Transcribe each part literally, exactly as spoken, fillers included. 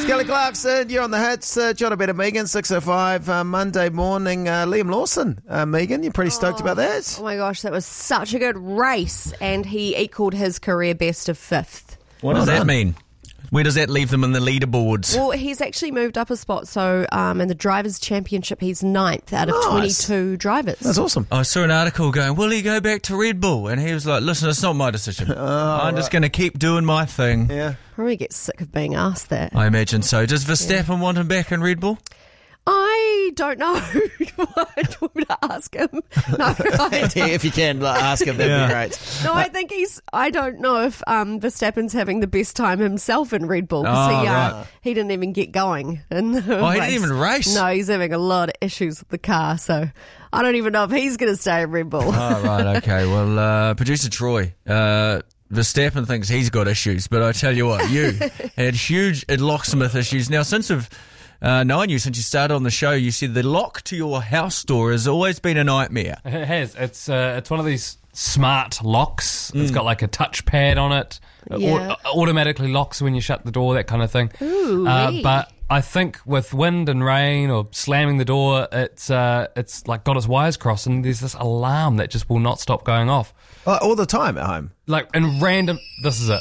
Kelly Clarkson, you're on the hits. Uh, John Better Megan, six oh five, uh, Monday morning. Uh, Liam Lawson, uh, Megan, you're pretty stoked oh, about that? Oh my gosh, that was such a good race, and he equalled his career best of fifth. What does Well that done. mean? Where does that leave them in the leaderboards? Well, he's actually moved up a spot, so um, in the Drivers' Championship, he's ninth out of Nice. twenty-two drivers. That's awesome. I saw an article going, will he go back to Red Bull? And he was like, listen, it's not my decision. I'm just going to keep doing my thing. Yeah. Probably get sick of being asked that. I imagine so. Does Verstappen want him back in Red Bull? I don't know. I want me to ask him. No, I don't. If you can, like, ask him, that'd Yeah. be great. No, I think he's. I don't know if um, Verstappen's having the best time himself in Red Bull because Oh, he, uh, right. he didn't even get going. In the Oh, he race. didn't even race? No, he's having a lot of issues with the car, so I don't even know if he's going to stay in Red Bull. Oh, right, okay. Well, uh, producer Troy, uh, Verstappen thinks he's got issues, but I tell you what, you had huge locksmith issues. Now, since we've uh, known you, since you started on the show, you said the lock to your house door has always been a nightmare. It has. It's uh, it's one of these smart locks. It's got like a touchpad on it. It Yeah. au- automatically locks when you shut the door, that kind of thing. Ooh, Uh, wee. but I think with wind and rain or slamming the door, it's uh, it's like got its wires crossed, and there's this alarm that just will not stop going off. Uh, all the time at home. Like in random. This is it.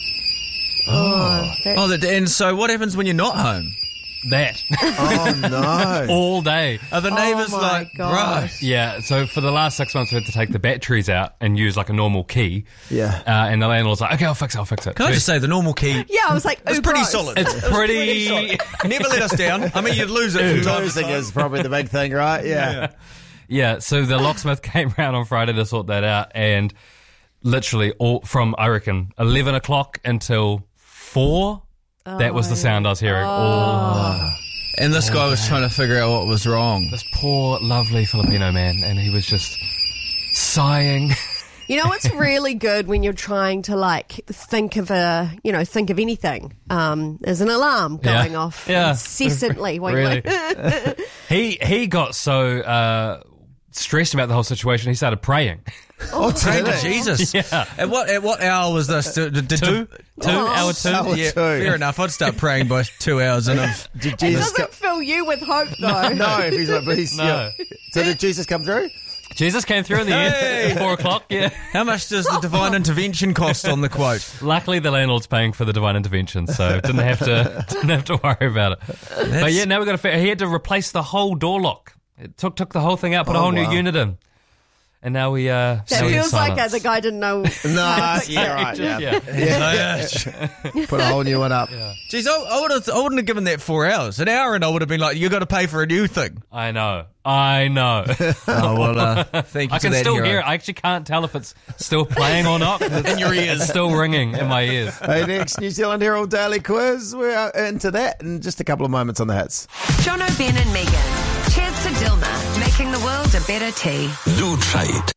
Oh, that's- Oh, the, and so what happens when you're not home? That Oh, no. all day. Are the neighbours my like, gosh. right? Yeah, so for the last six months, we had to take the batteries out and use like a normal key. Yeah. Uh, and the landlord's like, okay, I'll fix it, I'll fix it. Can I just say the normal key? yeah, I was like, It's ooh, pretty gross. solid. It's pretty. Never let us down. I mean, you'd lose it from time to Losing time. is probably the big thing, right? Yeah. Yeah, so the locksmith came round on Friday to sort that out, and literally all from, I reckon, eleven o'clock until four, that was the sound I was hearing all. And this guy was trying to figure out what was wrong. This poor, lovely Filipino man, and he was just sighing. You know what's really good when you're trying to like think of a, you know, think of anything. Um, there's an alarm Yeah. going off Yeah. incessantly. while you're Really? like, he he got so uh, stressed about the whole situation, he started praying. Oh, pray to really? Jesus. Yeah. At what at what hour was this? Did, did, did- Two? Two? Oh. Hour two? Hour yeah, two. fair enough. I'd start praying by two hours and I've... Did it Jesus doesn't fill you with hope, though. No, if he's like, but he's, No. yeah. So did Jesus come through? Jesus came through in the Hey! end at four o'clock, yeah. How much does the divine intervention cost on the quote? Luckily, the landlord's paying for the divine intervention, so didn't have to didn't have to worry about it. But yeah, now we've got to figure. He had to replace the whole door lock. It took took the whole thing out, put a Oh, whole wow. new unit in, and now we uh. That now we feels like uh, silence. the guy didn't know. No, yeah, right. Yeah. Yeah. Yeah. Put a whole new one up. Jeez, I, I, would have, I wouldn't have given that four hours. An hour and I would have been like, you got to pay for a new thing. I know, I know. Oh, well, uh, thank you I to can that still hero. hear it. I actually can't tell if it's still playing or not. In your ears, it's still ringing in my ears. Hey, next New Zealand Herald Daily Quiz. We're into that in just a couple of moments on the hits. John O'Ben and Megan. Cheers to Dilma, making the world a better tea. Lutrate.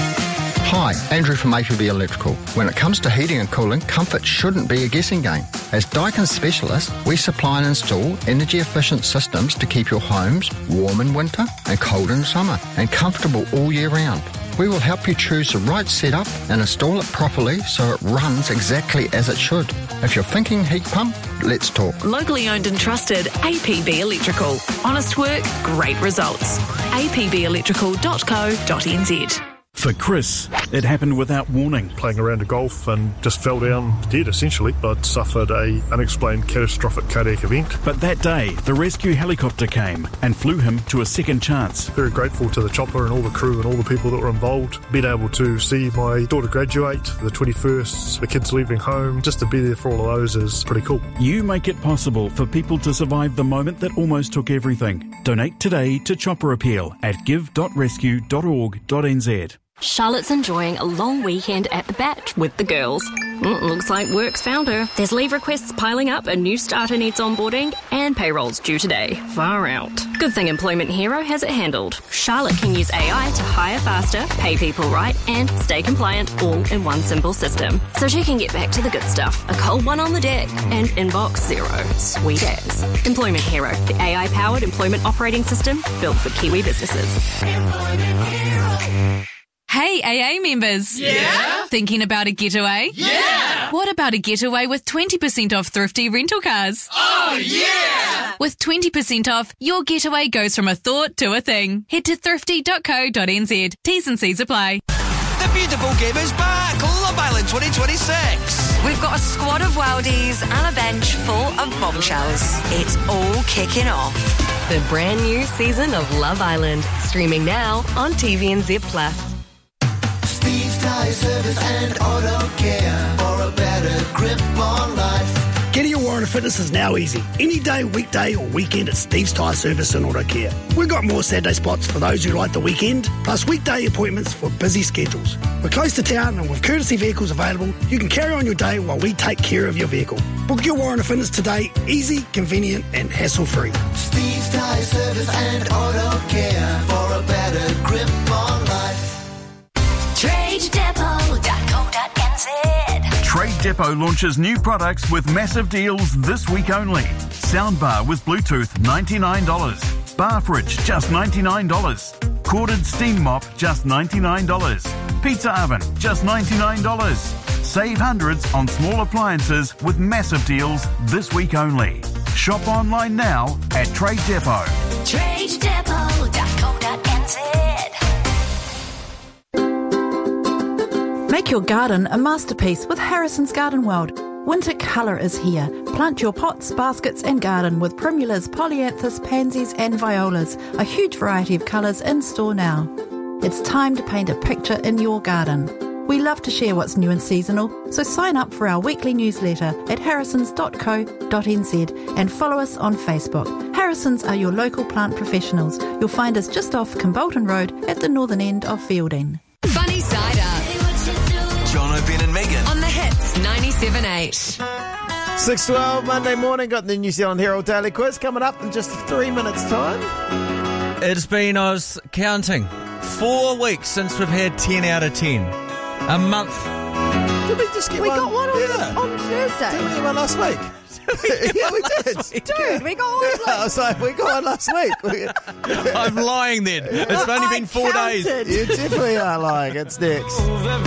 Hi, Andrew from A P B Electrical. When it comes to heating and cooling, comfort shouldn't be a guessing game. As Daikin specialists, we supply and install energy-efficient systems to keep your homes warm in winter and cold in summer and comfortable all year round. We will help you choose the right setup and install it properly so it runs exactly as it should. If you're thinking heat pump, let's talk. Locally owned and trusted A P B Electrical. Honest work, great results. a p b electrical dot co dot n z. For Chris, it happened without warning. Playing around a golf and just fell down dead, essentially. I'd suffered a unexplained catastrophic cardiac event. But that day, the rescue helicopter came and flew him to a second chance. Very grateful to the chopper and all the crew and all the people that were involved. Being able to see my daughter graduate, the twenty-first, the kids leaving home, just to be there for all of those is pretty cool. You make it possible for people to survive the moment that almost took everything. Donate today to Chopper Appeal at give dot rescue dot org dot n z. Charlotte's enjoying a long weekend at the Bat with the girls. Mm, looks like work's found her. There's leave requests piling up, a new starter needs onboarding, and payroll's due today. Far out. Good thing Employment Hero has it handled. Charlotte can use A I to hire faster, pay people right, and stay compliant all in one simple system. So she can get back to the good stuff. A cold one on the deck and inbox zero. Sweet as. Employment Hero, the A I-powered employment operating system built for Kiwi businesses. Hey, A A members. Yeah? Thinking about a getaway? Yeah! What about a getaway with twenty percent off thrifty rental cars? Oh, yeah! With twenty percent off, your getaway goes from a thought to a thing. Head to thrifty dot co dot n z. T's and C's apply. The beautiful game is back. Love Island twenty twenty-six. We've got a squad of worldies and a bench full of bombshells. It's all kicking off. The brand new season of Love Island, streaming now on T V and Zip Plus. Steve's Tyre Service and Auto Care for a better grip on life. Getting your warrant of fitness is now easy. Any day, weekday or weekend at Steve's Tyre Service and Auto Care. We've got more Saturday spots for those who like the weekend, plus weekday appointments for busy schedules. We're close to town and with courtesy vehicles available, you can carry on your day while we take care of your vehicle. Book your warrant of fitness today, easy, convenient and hassle-free. Steve's Tyre Service and Auto Care for a better grip on life. trade depot dot co dot n z. Trade Depot launches new products with massive deals this week only. Soundbar with Bluetooth, ninety-nine dollars. Bar fridge, just ninety-nine dollars. Corded steam mop, just ninety-nine dollars. Pizza oven, just ninety-nine dollars. Save hundreds on small appliances with massive deals this week only. Shop online now at Trade Depot. trade depot dot co dot n z. Make your garden a masterpiece with Harrison's Garden World. Winter colour is here. Plant your pots, baskets and garden with primulas, polyanthus, pansies and violas. A huge variety of colours in store now. It's time to paint a picture in your garden. We love to share what's new and seasonal, so sign up for our weekly newsletter at harrisons dot co dot n z and follow us on Facebook. Harrisons are your local plant professionals. You'll find us just off Kimbolton Road at the northern end of Fielding. Funny Side Up. John O'Brien and Megan. On the hits, ninety-seven point eight. six twelve Monday morning, got the New Zealand Herald Daily Quiz coming up in just three minutes' time. It's been, I was counting, four weeks since we've had ten out of ten. A month. Did we just get We one? got one on, yeah. on Thursday. Did we get one last week? Yeah, we did. Dude, we got one. Yeah, I was like, we got one last week. I'm lying then. It's only I been four days. counted. You definitely are lying. It's next.